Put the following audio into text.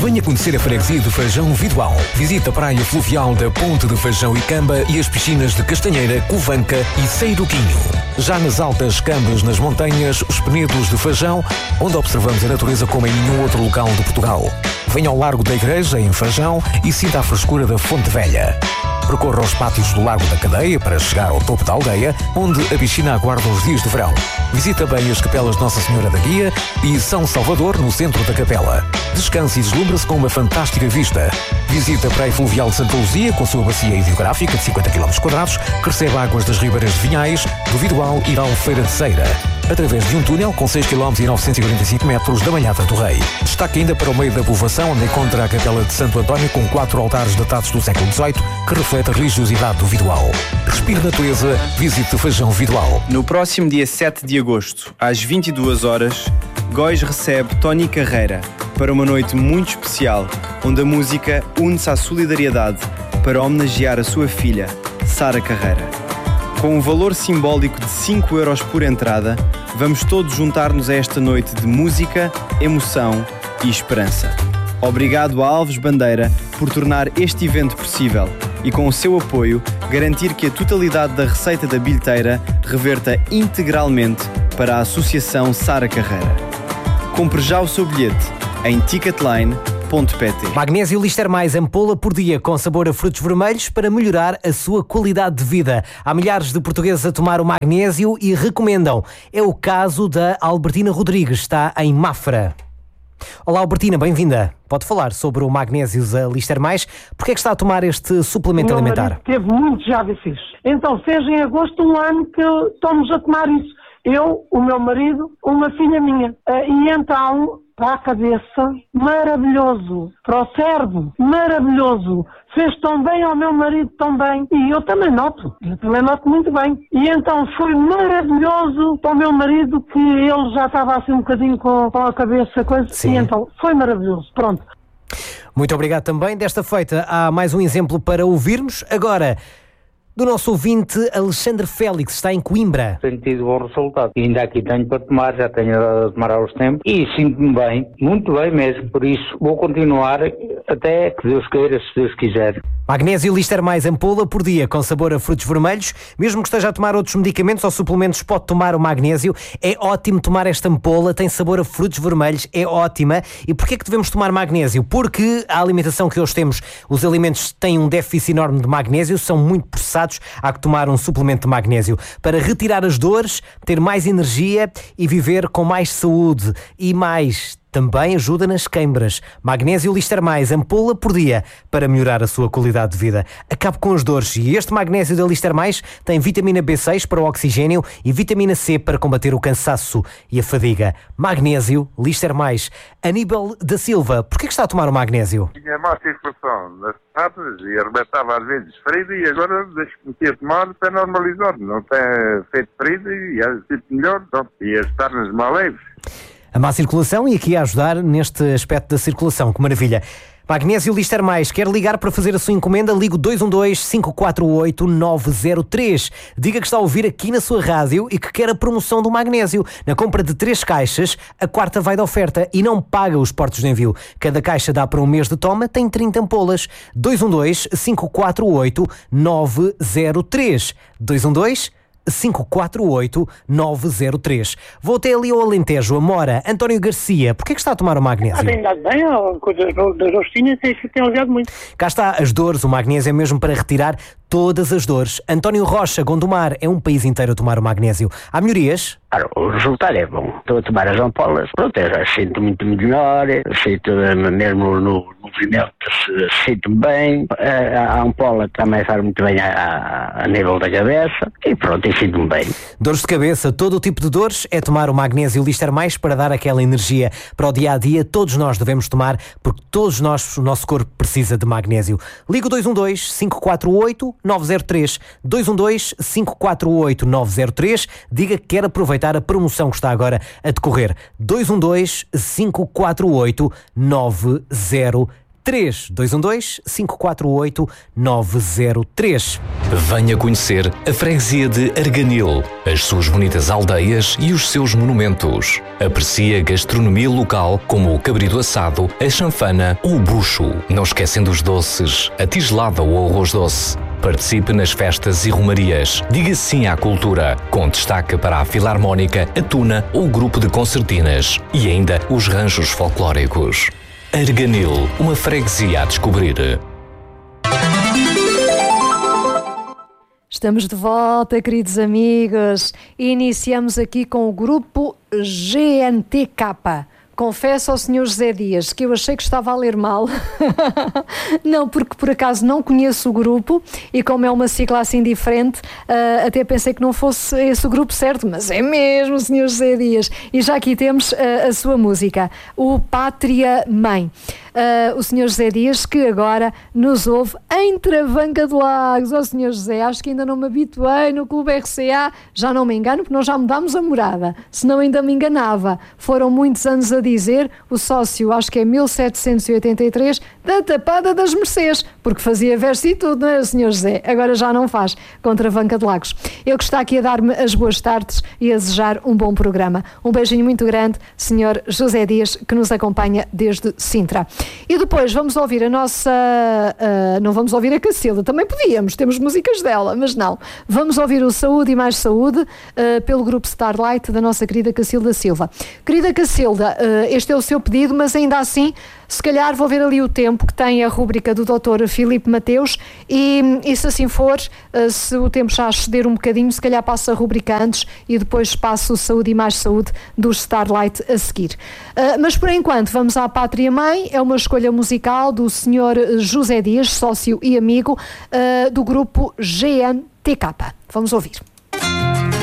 Venha conhecer a freguesia de Fajão Vidoal. Visita a praia fluvial da Ponte de Fajão e Camba e as piscinas de Castanheira, Covanca e Seiruquinho. Já nas altas Cambas, nas montanhas, os Penedos de Fajão, onde observamos a natureza como em nenhum outro local de Portugal. Venha ao Largo da Igreja, em Fajão, e sinta a frescura da Fonte Velha. Percorra os pátios do Largo da Cadeia para chegar ao topo da aldeia, onde a piscina aguarda os dias de verão. Visita bem as capelas de Nossa Senhora da Guia e São Salvador, no centro da capela. Descanse e deslumbra-se com uma fantástica vista. Visita a Praia Fluvial de Santa Luzia, com sua bacia hidrográfica de 50 km², que recebe águas das ribeiras de Vinhais, do Vidoal e da Albufeira de Ceira, através de um túnel com 6 km e 945 metros da Malhada do Rei. Destaque ainda para o meio da povoação, onde encontra a Capela de Santo António, com 4 altares datados do século XVIII, que reflete a religiosidade do Vidoal. Respire natureza, visite Fajão Vidoal. No próximo dia 7 de agosto, às 22 horas, Góis recebe Tony Carreira para uma noite muito especial, onde a música une-se à solidariedade para homenagear a sua filha, Sara Carreira. Com um valor simbólico de 5 euros por entrada, vamos todos juntar-nos a esta noite de música, emoção e esperança. Obrigado a Alves Bandeira por tornar este evento possível e, com o seu apoio, garantir que a totalidade da receita da bilheteira reverta integralmente para a Associação Sara Carreira. Compre já o seu bilhete em ticketline.pt. Magnésio Lister Mais, ampola por dia com sabor a frutos vermelhos para melhorar a sua qualidade de vida. Há milhares de portugueses a tomar o magnésio e recomendam. É o caso da Albertina Rodrigues, está em Mafra. Olá Albertina, bem-vinda. Pode falar sobre o magnésio Lister Mais. Porquê é que está a tomar este suplemento alimentar? Teve muitos AVCs. Então fez em agosto um ano que estamos a tomar isso. Eu, o meu marido, uma filha minha. E então, para a cabeça, maravilhoso. Para o cérebro, maravilhoso. Fez tão bem ao meu marido, tão bem. E eu também noto. Muito bem. E então foi maravilhoso para o meu marido, que ele já estava assim um bocadinho com a cabeça, coisa. Sim. E então foi maravilhoso. Pronto. Muito obrigado também. Desta feita há mais um exemplo para ouvirmos. Agora, do nosso ouvinte Alexandre Félix, está em Coimbra. Tenho tido bom resultado. E ainda aqui tenho para tomar, já tenho a tomar há uns tempos. E sinto-me bem, muito bem mesmo. Por isso vou continuar até que Deus queira, se Deus quiser. Magnésio Lister Mais, ampola por dia com sabor a frutos vermelhos. Mesmo que esteja a tomar outros medicamentos ou suplementos, pode tomar o magnésio. É ótimo tomar esta ampola, tem sabor a frutos vermelhos, é ótima. E porquê é que devemos tomar magnésio? Porque a alimentação que hoje temos, os alimentos têm um déficit enorme de magnésio, são muito processados, há que tomar um suplemento de magnésio para retirar as dores, ter mais energia e viver com mais saúde. E mais, também ajuda nas queimbras. Magnésio Lister Mais, ampola por dia, para melhorar a sua qualidade de vida. Acabe com as dores. E este magnésio da Lister Mais tem vitamina B6 para o oxigênio e vitamina C para combater o cansaço e a fadiga. Magnésio Lister Mais. Aníbal da Silva, porquê que está a tomar o magnésio? Tinha má circulação nas pernas e arrebentava às vezes ferido, e agora deixo-me a tomar para normalizar. Não tem feito ferido e sinto melhor. E as pernas mais leves. A má circulação e aqui a ajudar neste aspecto da circulação. Que maravilha. Magnésio Lister Mais. Quer ligar para fazer a sua encomenda? Ligue 212-548-903. Diga que está a ouvir aqui na sua rádio e que quer a promoção do magnésio. Na compra de 3 caixas, a quarta vai de oferta e não paga os portos de envio. Cada caixa dá para um mês de toma, tem 30 ampolas. 212-548-903. 212-548-903. Vou até ali ao Alentejo, a Mora. António Garcia, porquê é que está a tomar o magnésio? Tem dado bem, das rostinhas tem aliviado muito. Cá está, as dores, o magnésio é mesmo para retirar todas as dores. António Rocha, Gondomar, é um país inteiro a tomar o magnésio. Há melhorias? Claro, o resultado é bom. Estou a tomar as ampolas, pronto, eu já sinto muito melhor, sinto mesmo no movimento, sinto-me bem, a ampola também faz muito bem a nível da cabeça e pronto, e sinto-me bem. Dores de cabeça, todo o tipo de dores, é tomar o magnésio Lister Mais para dar aquela energia para o dia-a-dia. Todos nós devemos tomar, porque todos nós, o nosso corpo precisa de magnésio. Liga o 212-548-903, 212-548-903, diga que quer aproveitar a promoção que está agora a decorrer. 212-548-903. 3-212-548-903. Venha conhecer a freguesia de Arganil, as suas bonitas aldeias e os seus monumentos. Aprecie a gastronomia local como o cabrito assado, a chanfana ou o bucho. Não esquecendo os doces, a tigelada ou o arroz doce. Participe nas festas e romarias. Diga sim à cultura, com destaque para a Filarmónica, a Tuna ou o grupo de concertinas. E ainda os ranchos folclóricos. Arganil, uma freguesia a descobrir. Estamos de volta, queridos amigos. Iniciamos aqui com o grupo GNTK. Confesso ao Sr. José Dias que eu achei que estava a ler mal. Não, porque por acaso não conheço o grupo e como é uma sigla assim diferente, até pensei que não fosse esse o grupo certo, mas é mesmo, Sr. José Dias. E já aqui temos a sua música, o Pátria Mãe. O Sr. José Dias, que agora nos ouve em Travanca de Lagos. Sr. José, acho que ainda não me habituei no Clube RCA, já não me engano, porque nós já mudámos a morada, senão ainda me enganava. Foram muitos anos a dizer, o sócio, acho que é 1783, da Tapada das Mercês, porque fazia verso e tudo, não é, Sr. José? Agora já não faz, com Travanca de Lagos. Eu que está aqui a dar-me as boas tardes e a desejar um bom programa. Um beijinho muito grande, Sr. José Dias, que nos acompanha desde Sintra. E depois vamos ouvir a nossa... não vamos ouvir a Cacilda, também podíamos, temos músicas dela, mas não. Vamos ouvir o Saúde e Mais Saúde, pelo grupo Starlight, da nossa querida Cacilda Silva. Querida Cacilda, este é o seu pedido, mas ainda assim, se calhar vou ver ali o tempo que tem a rúbrica do Dr. Filipe Mateus e se assim for, se o tempo já exceder um bocadinho, se calhar passo a rúbrica antes e depois passo o Saúde e Mais Saúde do Starlight a seguir. Mas por enquanto vamos à Pátria Mãe, é uma escolha musical do Sr. José Dias, sócio e amigo do grupo GNTK. Vamos ouvir.